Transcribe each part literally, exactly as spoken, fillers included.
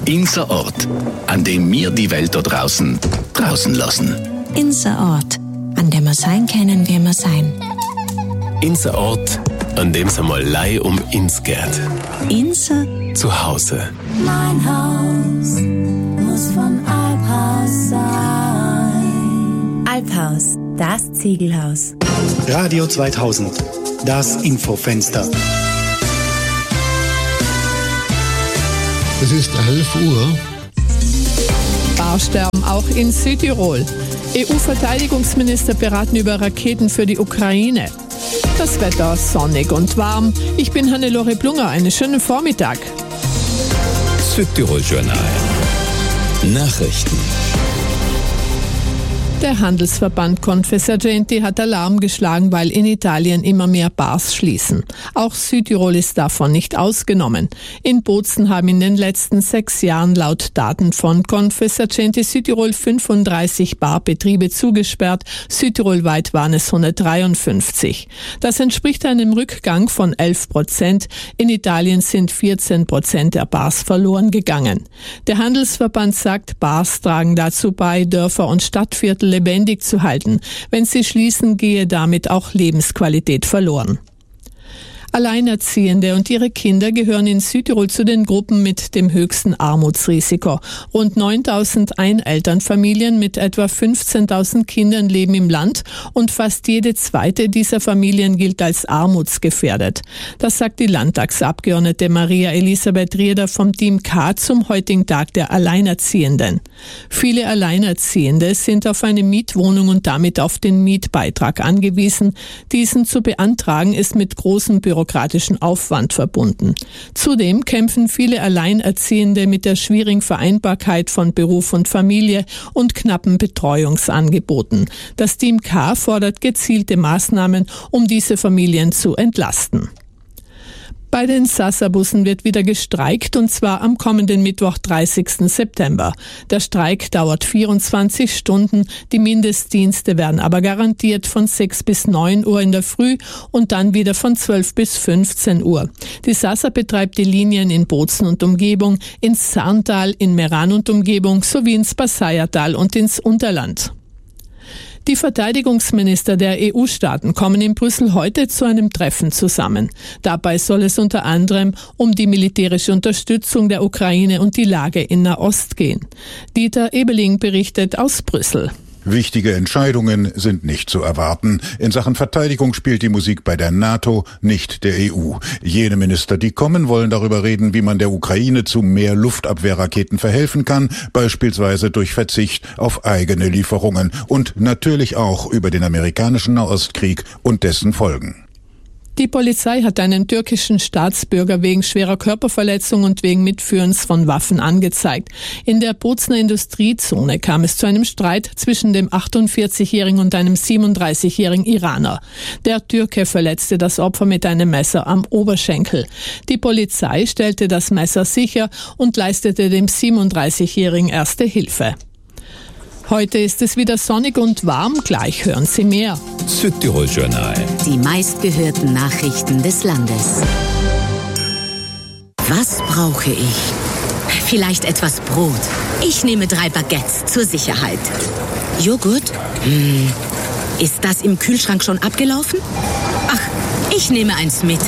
Inser Ort, an dem wir die Welt da draußen draußen lassen. Inser Ort, an dem wir sein können, wie wir sein. Inser Ort, an dem es einmal Leih um ins geht. Inser zu Hause. Mein Haus muss vom Alphaus sein. Alphaus, das Ziegelhaus. Radio zweitausend, das Infofenster. Es ist elf Uhr. Bausterben auch in Südtirol. E U-Verteidigungsminister beraten über Raketen für die Ukraine. Das Wetter sonnig und warm. Ich bin Hannelore Blunger. Einen schönen Vormittag. Südtirol Journal. Nachrichten. Der Handelsverband Confesercenti hat Alarm geschlagen, weil in Italien immer mehr Bars schließen. Auch Südtirol ist davon nicht ausgenommen. In Bozen haben in den letzten sechs Jahren laut Daten von Confesercenti Südtirol fünfunddreißig Barbetriebe zugesperrt. Südtirolweit waren es hundertdreiundfünfzig. Das entspricht einem Rückgang von elf Prozent. In Italien sind vierzehn Prozent der Bars verloren gegangen. Der Handelsverband sagt, Bars tragen dazu bei, Dörfer und Stadtviertel lebendig zu halten. Wenn sie schließen, gehe damit auch Lebensqualität verloren. Alleinerziehende und ihre Kinder gehören in Südtirol zu den Gruppen mit dem höchsten Armutsrisiko. Rund neuntausend Einelternfamilien mit etwa fünfzehntausend Kindern leben im Land und fast jede zweite dieser Familien gilt als armutsgefährdet. Das sagt die Landtagsabgeordnete Maria Elisabeth Rieder vom Team K zum heutigen Tag der Alleinerziehenden. Viele Alleinerziehende sind auf eine Mietwohnung und damit auf den Mietbeitrag angewiesen. Diesen zu beantragen ist mit großem bürokratischen Aufwand verbunden. Zudem kämpfen viele Alleinerziehende mit der schwierigen Vereinbarkeit von Beruf und Familie und knappen Betreuungsangeboten. Das Team K fordert gezielte Maßnahmen, um diese Familien zu entlasten. Bei den Sasa-Bussen wird wieder gestreikt, und zwar am kommenden Mittwoch, dreißigsten September. Der Streik dauert vierundzwanzig Stunden, die Mindestdienste werden aber garantiert von sechs bis neun Uhr in der Früh und dann wieder von zwölf bis fünfzehn Uhr. Die Sasa betreibt die Linien in Bozen und Umgebung, ins Sarntal, in Meran und Umgebung sowie ins Passaiertal und ins Unterland. Die Verteidigungsminister der E U-Staaten kommen in Brüssel heute zu einem Treffen zusammen. Dabei soll es unter anderem um die militärische Unterstützung der Ukraine und die Lage in Nahost gehen. Dieter Ebeling berichtet aus Brüssel. Wichtige Entscheidungen sind nicht zu erwarten. In Sachen Verteidigung spielt die Musik bei der NATO, nicht der E U. Jene Minister, die kommen, wollen darüber reden, wie man der Ukraine zu mehr Luftabwehrraketen verhelfen kann, beispielsweise durch Verzicht auf eigene Lieferungen, und natürlich auch über den amerikanischen Nahostkrieg und dessen Folgen. Die Polizei hat einen türkischen Staatsbürger wegen schwerer Körperverletzung und wegen Mitführens von Waffen angezeigt. In der Bozener Industriezone kam es zu einem Streit zwischen dem achtundvierzigjährigen und einem siebenunddreißigjährigen Iraner. Der Türke verletzte das Opfer mit einem Messer am Oberschenkel. Die Polizei stellte das Messer sicher und leistete dem siebenunddreißigjährigen erste Hilfe. Heute ist es wieder sonnig und warm, gleich hören Sie mehr. Südtirol Journal. Die meistgehörten Nachrichten des Landes. Was brauche ich? Vielleicht etwas Brot. Ich nehme drei Baguettes zur Sicherheit. Joghurt? Hm. Ist das im Kühlschrank schon abgelaufen? Ach, ich nehme eins mit.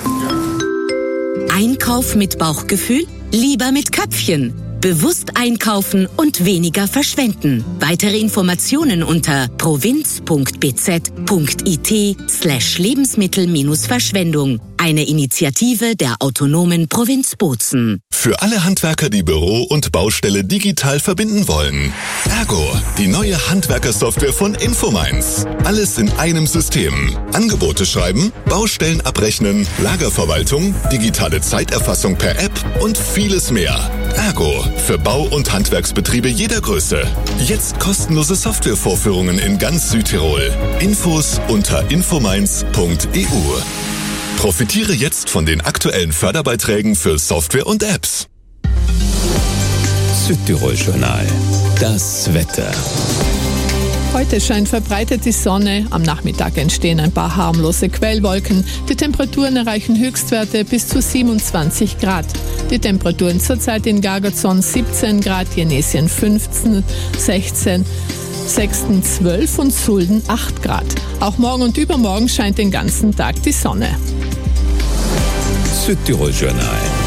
Einkauf mit Bauchgefühl? Lieber mit Köpfchen. Bewusst einkaufen und weniger verschwenden. Weitere Informationen unter provinz.bz.it slash Lebensmittel-Verschwendung. Eine Initiative der autonomen Provinz Bozen. Für alle Handwerker, die Büro und Baustelle digital verbinden wollen. Ergo, die neue Handwerkersoftware von Infomines. Alles in einem System. Angebote schreiben, Baustellen abrechnen, Lagerverwaltung, digitale Zeiterfassung per App und vieles mehr. Ergo, für Bau- und Handwerksbetriebe jeder Größe. Jetzt kostenlose Softwarevorführungen in ganz Südtirol. Infos unter infomines punkt e u. Profitiere jetzt von den aktuellen Förderbeiträgen für Software und Apps. Südtirol Journal. Das Wetter. Heute scheint verbreitet die Sonne. Am Nachmittag entstehen ein paar harmlose Quellwolken. Die Temperaturen erreichen Höchstwerte bis zu siebenundzwanzig Grad. Die Temperaturen zurzeit in Gargazon siebzehn Grad, Jenesien fünfzehn, sechzehn, Sexten zwölf und Sulden acht Grad. Auch morgen und übermorgen scheint den ganzen Tag die Sonne. Südtirol Journal.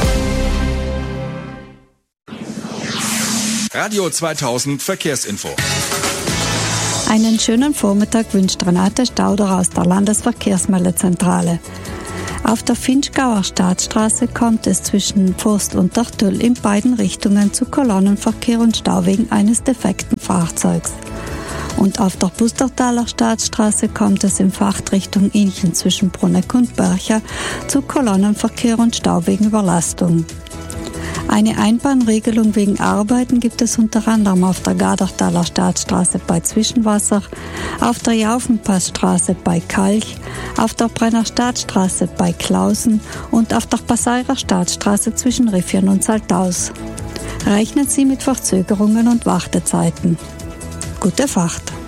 Radio zweitausend Verkehrsinfo. Einen schönen Vormittag wünscht Renate Stauder aus der Landesverkehrsmeldezentrale. Auf der Finchgauer Staatsstraße kommt es zwischen Forst und Dartüll in beiden Richtungen zu Kolonnenverkehr und Stau wegen eines defekten Fahrzeugs. Und auf der Bustertaler Staatsstraße kommt es in Fahrtrichtung Inchen zwischen Bruneck und Börcher zu Kolonnenverkehr und Stau wegen Überlastung. Eine Einbahnregelung wegen Arbeiten gibt es unter anderem auf der Gardertaler Staatsstraße bei Zwischenwasser, auf der Jaufenpassstraße bei Kalch, auf der Brenner Staatsstraße bei Klausen und auf der Passairer Staatsstraße zwischen Riffion und Saltaus. Rechnen Sie mit Verzögerungen und Wartezeiten. Gute Fahrt!